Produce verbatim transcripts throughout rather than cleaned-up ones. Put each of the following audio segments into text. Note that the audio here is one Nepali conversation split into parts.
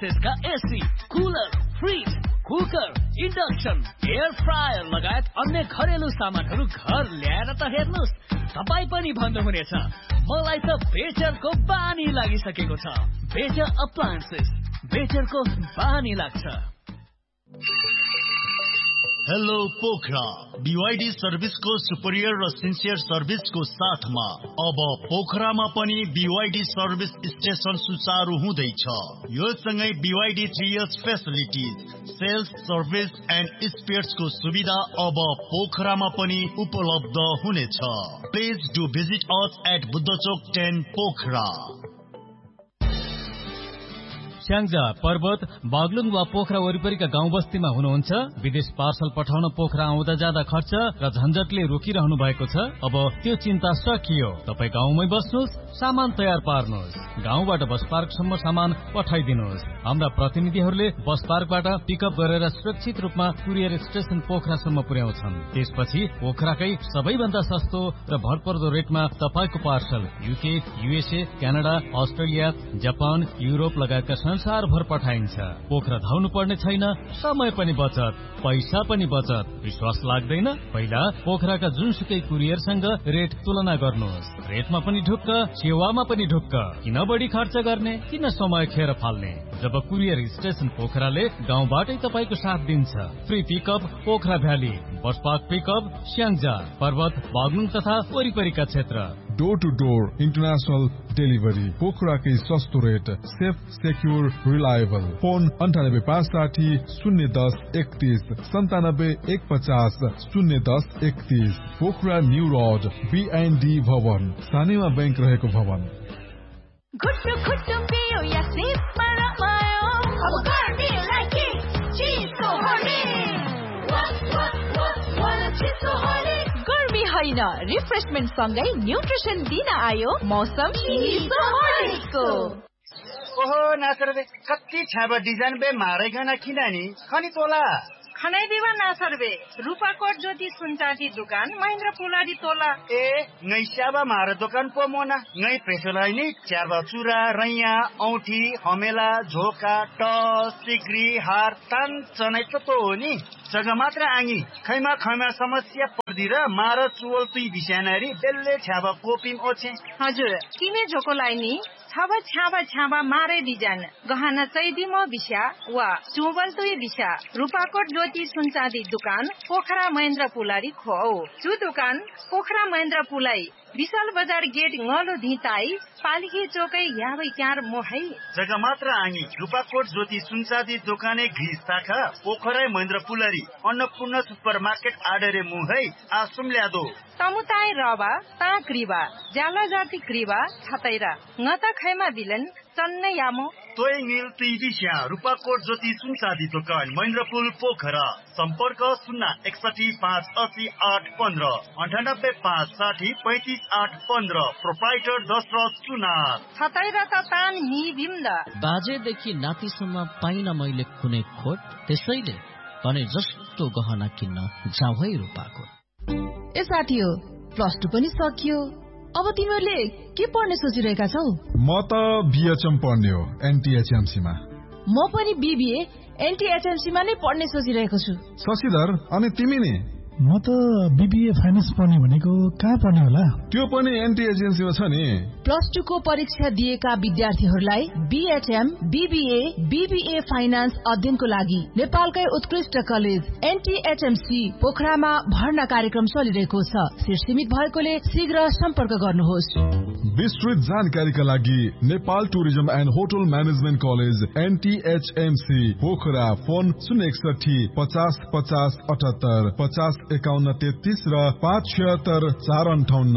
एप्लायन्सेसका AC, cooler, fridge, cooker, induction, air fryer लगायत अन्य घरेलु सामानहरू घर ल्याएर त हेर्नुहोस्, तपाईँ पनि भन्नुहुनेछ मलाई त बेचरको बानी लागिसकेको छ। बेचर एप्लायन्सेस, बेचरको बानी लाग्छ। हेलो पोखरा, बीवाईडी सर्भिसको सुपरियर र सिन्सियर सर्भिसको साथमा अब पोखरामा पनि बीवाईडी सर्भिस स्टेशन सुचारू हुँदैछ। यो सँगै BYD three years facilities, sales, service and स्पेयर्सको सुविधा अब पोखरामा पनि उपलब्ध हुनेछ। Please do visit us at बुद्धचोक ten Pokhara. Syangja, पर्वत, बागलुङ वा पोखरा वरिपरिका गाउँ बस्तीमा हुनुहुन्छ, विदेश पार्सल पठाउन पोखरा आउँदा जाँदा खर्च र झन्झटले रोकिरहनु भएको छ। अब त्यो चिन्ता सकियो। तपाईँ गाउँमै बस्नुहोस्, सामान तयार पार्नुहोस्, गाउँबाट बस पार्कसम्म सामान पठाइदिनुहोस्। हाम्रा प्रतिनिधिहरूले बस पार्कबाट पिकअप गरेर सुरक्षित रूपमा कुरियर स्टेशन पोखरासम्म पुर्याउँछन्। त्यसपछि पोखराकै सबैभन्दा सस्तो र भरपर्दो रेटमा तपाईँको parcel UK, USA, Canada, Australia, Japan, Europe लगायतका संसारभर पठाइन्छ। पोखरा धाउनु पर्ने छैन, समय पनि बचत, पैसा पनि बचत। विश्वास लाग्दैन? पहिला पोखराका जुनसुकै कुरियरसँग रेट तुलना गर्नुहोस्। रेटमा पनि ढुक्क, सेवामा पनि ढुक्क। किन बढी खर्च गर्ने, किन समय खेर फाल्ने? जब कुरियर स्टेशन पोखराले गाउँबाटै तपाईँको साथ दिन्छ। Free pickup Pokhara valley, bus park pickup Syangja, पर्वत, बागलुङ तथा वरिपरिका क्षेत्र। Door two door international delivery, पोखराकै सस्तो rate, safe, secure, reliable. Phone अन्ठानब्बे पाँच साठी शून्य दस एकतीस सन्तानब्बे एक पचास शून्य दस एकतीस। पोखरा न्यू रोड, बीएनडी भवन, सानेमा बैंक रहेको भवन। घुट्टु घुट्टु पियो या सिपमा रमायो, अब गर्मीलाई के चिसो हरे, वाक वाक वाक वाला चिसो हरे। गर्मी होइन, रिफ्रेशमेन्ट सँगै न्युट्रिसन दिन आयो मौसम चिसो हरेको। ओहो नासर बे कति छाबा डिजाइन बे मारेगन किनानी खनी तोला खनै दिवा नासर बे रूपाकोट ज्योति सुनचाँदी दुकान महेन्द्र पुलारी तोला। ए ngै स्याबा मार दोकान पो मोना ngै पेसोलाई नि च्याबा चुरा, रैया, औठी, हमेला, झोका, टस, सिक्री, हार तान चनै त तो हो नि। जग्गा मात्र आङी खैमा खैमा समस्या पर्दी र मार चुवल तुई बिस्यानारी बेल्ले छ्याबा कोपिम ओछे। हजुर किमे झोकोलाई नि छाबा छाबा छाबा मारे डिजाइन गहना चैदिम बिस्या वा चुवल तुई बिस्या रूपाकोट ज्योति सुनचाँदी दुकान पोखरा महेन्द्र पुलारी खो। चु दुकान पोखरा महेन्द्र पुलाई विशाल बजार गेट ngलो धिताई पालिके चोकै याबै क्यार मोहै। जग्गा मात्र आङी रूपाकोट ज्योति सुनचाँदी दोकाने घिस शाखा पोखरा महेन्द्र पुलारी अन्नपूर्ण सुपर मार्केट आडरे मुहै आसुम ल्यादो। तमुताई रबा ता क्रिबा जाला जाति क्रिबा छतैरा ngता खैमा बिलन चन्नै यामो तोय मिल तुई बिस्या रूपाकोट ज्योति सुनचाँदी दोकान महेन्द्रपुल पोखरा। सम्पर्क शून्य एकसठी पाँच अस्सी आठ पन्ध्र अन्ठानब्बे पाँच साठी पैंतिस आठ पन्ध्र। प्रोप्राइटर दशरथ सुनार। छतैरा त तान नि बिम्द बाजेदेखि नातिसम्म पाइन मैले कुनै खोट, त्यसैले भने जस्तो गहना किन्न जाऊ है रूपाकोट। ए साथी हो, प्लस टू पनि सकियो, अब तिमीहरूले के पढ्ने सोचिरहेका छौ? म त बीएचएम पढ्ने हो, एनटीएचएमसी मा। म पनि बीबीए एनटीएचएमसी मा नै पढ्ने सोचिरहेको छु। शशिधर, अनि तिमी नि? म त बीबीए फाइनान्स पढ्ने भनेको कहाँ पढ्ने होला? त्यो पनि एनटीएचएमसी मा छ नि। प्लस टू को परीक्षा दिएका विद्यार्थीहरूलाई बीएचएम, बीबीए, बीबीए फाइनान्स अध्ययनको लागि नेपालकै उत्कृष्ट कलेज एनटीएचएमसी पोखरामा भर्ना कार्यक्रम चलिरहेको छ। सिट सीमित भएकोले शीघ्र सम्पर्क गर्नुहोस्। विस्तृत जानकारीका लागि Nepal tourism and hotel management college एनटीएचएमसी Pokhara. Phone शून्य एकसठी पचास पचास अठहत्तर पचास एकाउन्न तेत्तीस र पाँच छिहत्तर चार अन्ठाउन्न।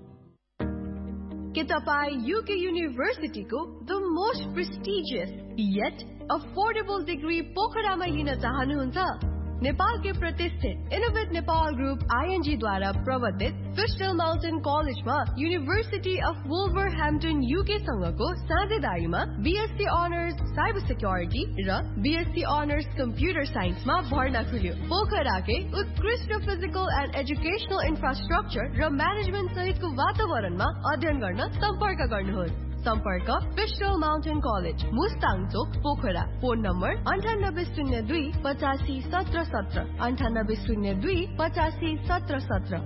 के तपाईँ UK युनिभर्सिटीको the most prestigious yet affordable degree पोखरामा लिन चाहनुहुन्छ? नेपालकै प्रतिष्ठित इनोभेट नेपाल ग्रुप आईएनजी द्वारा प्रवर्तित फिस्टल माउन्टेन कलेजमा university of वुल्भरह्याम्पटन UK सँगको साझेदारीमा BSc honours cyber security र बीएससी अनर्स कम्प्युटर साइन्समा भर्ना खुल्यो। पोखराकै उत्कृष्ट फिजिकल एन्ड एजुकेशनल इन्फ्रास्ट्रक्चर र म्यानेजमेन्ट सहितको वातावरणमा अध्ययन गर्न सम्पर्क गर्नुहोस्। सम्पर्क क्रिस्टल माउन्टेन कलेज मुस्ताङ चोक पोखरा। फोन नम्बर अन्ठानब्बे शून्य दुई पचासी सत्र सत्र अन्ठानब्बे शून्य दुई पचासी सत्र सत्र।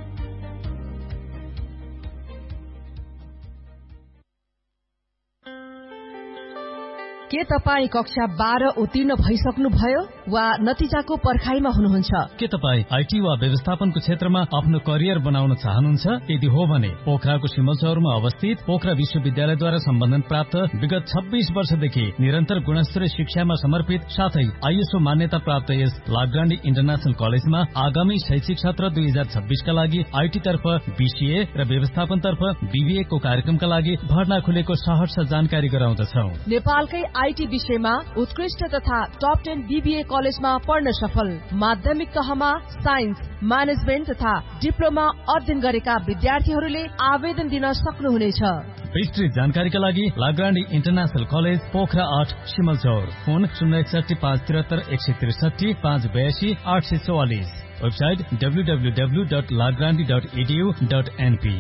के तपाईँ कक्षा बाह्र उत्तीर्ण भइसक्नु भयो वा नतिजाको पर्खाइमा हुनुहुन्छ? के तपाईँ आईटी वा व्यवस्थापनको क्षेत्रमा आफ्नो करियर बनाउन चाहनुहुन्छ? यदि हो भने पोखराको सिमलचौरमा अवस्थित पोखरा विश्वविद्यालयद्वारा सम्बन्धन प्राप्त विगत छब्बीस वर्षदेखि निरन्तर गुणस्तरीय शिक्षामा समर्पित साथै आईएसओ मान्यता प्राप्त यस लाग्रान्डी इन्टरनेशनल कलेजमा आगामी शैक्षिक सत्र दुई हजार छब्बीसका लागि आईटी तर्फ बीसीए र व्यवस्थापन तर्फ बीबीए को कार्यक्रमका लागि भर्ना खुलेको सहर्ष जानकारी गराउँदछौ। नेपालकै आईटी विषयमा उत्कृष्ट तथा टप टेन बीबीए कलेजमा पढ्न सफल माध्यमिक तहमा साइन्स म्यानेजमेन्ट तथा डिप्लोमा अध्ययन गरेका विद्यार्थीहरूले आवेदन दिन सक्नुहुनेछ। विस्तृत जानकारीका लागि लाग्रान्डी इन्टरनेशनल कलेज पोखरा आठ सिमलचौर। फोन शून्य एकसठी पाँच त्रिहत्तर एक सय त्रिसठी पाँच बयासी आठ सय चौवालिस। Website W W W dot लाग्रान्डी dot edu dot NP.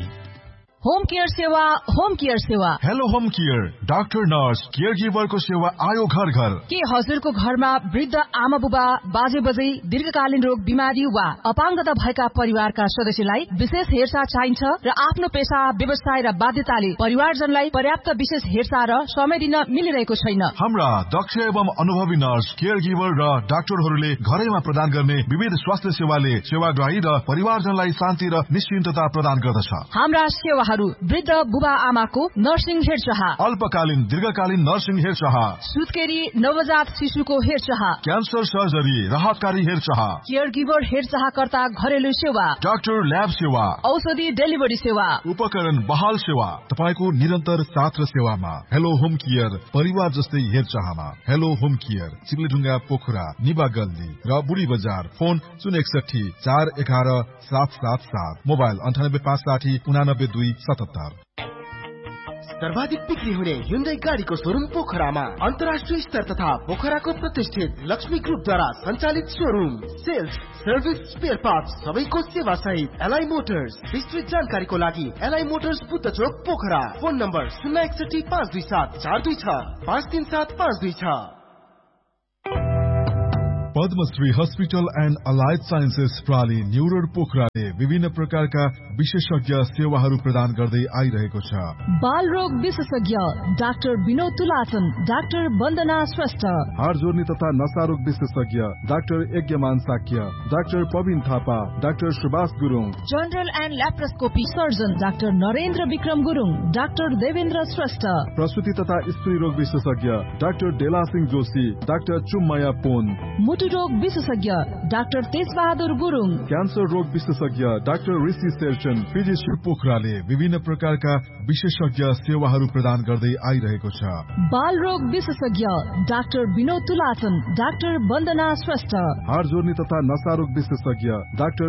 Home care सेवा होम केयर सेवा hello home care doctor nurse care गिभरको सेवा आयो घर घर। के हजुरको घरमा वृद्ध आमा बुबा बाजे बजै दीर्घकालीन रोग बिमारी वा अपाङ्गता भएका परिवारका सदस्यलाई विशेष हेरचाह चाहिन्छ र आफ्नो पेशा व्यवसाय र बाध्यताले परिवारजनलाई पर्याप्त विशेष हेरचाह र समय दिन मिलिरहेको छैन। हाम्रा दक्ष एवं अनुभवी नर्स केयर गिभर र डाक्टरहरूले घरैमा प्रदान गर्ने विविध स्वास्थ्य सेवाले सेवाग्राही र परिवारजनलाई शान्ति र निश्चिन्तता प्रदान गर्दछ। हाम्रा सेवा वृद्ध बुबा आमाको नर्सिङ हेरचाह, अल्पकालीन दीर्घकालीन नर्सिङ हेरचाह, सुत्केरी नवजात शिशुको हेरचाह, क्यान्सर सर्जरी राहतकारी हेरचाह, केयर गिभर हेरचाहकर्ता घरेलु सेवा, डाक्टर ल्याब सेवा, औषधि डेलिभरी सेवा, उपकरण बहाल सेवा तपाईको निरन्तर साथ र सेवामा। हेलो होम केयर परिवार जस्तै हेरचाहमा। हेलो होम केयर चिप्लेढुङ्गा पोखरा निबा गल्ली र बुढी बजार। फोन शून्य एकसठी चार एघार सात सात सात। मोबाइल अन्ठानब्बे पाँच साठी उनानब्बे दुई सतहत्तर। सर्वाधिक बिक्री हुने Hyundai गाडीको शोरूम पोखरामा अन्तर्राष्ट्रिय स्तर तथा पोखराको प्रतिष्ठित लक्ष्मी ग्रुपद्वारा सञ्चालित showroom sales service spare parts सबैको सेवा सहित एलआई मोटर्स। विस्तृत जानकारीको लागि एलआई मोटर्स बुद्ध चोक पोखरा। फोन नम्बर शून्य एकसठी पाँच दुई सात चार दुई छ पाँच तीन सात पाँच दुई छ। Padmashri hospital and allied sciences प्राली new road पोखराले विभिन्न प्रकारका विशेषज्ञ सेवाहरू प्रदान गर्दै आइरहेको छ। बाल रोग विशेषज्ञ डाक्टर विनोद तुलाचन, डाक्टर वन्दना श्रेष्ठ, हाड जोड्ने तथा नशा रोग विशेषज्ञ doctor यज्ञमान Shakya, doctor पविन Thapa, doctor Subhash Gurung, general and laparoscopy surgeon doctor Narendra Vikram Gurung, doctor Devendra Shrestha, प्रसुति तथा स्त्री रोग विशेषज्ञ डाक्टर डेला सिंह जोशी, डाक्टर चुम्मया पोन, मुटु रोग विशेषज्ञ डाक्टर तेजबहादुर गुरुङ, क्यान्सर रोग विशेषज्ञ डाक्टर ऋषि शेरचन। फिजिशियन पोखराले विभिन्न प्रकारका विशेषज्ञ सेवाहरू प्रदान गर्दै आइरहेको छ। बाल रोग विशेषज्ञ डाक्टर विनोद तुलाचन, डाक्टर वन्दना श्रेष्ठ, हाड जोड्ने तथा नशा रोग विशेषज्ञ डाक्टर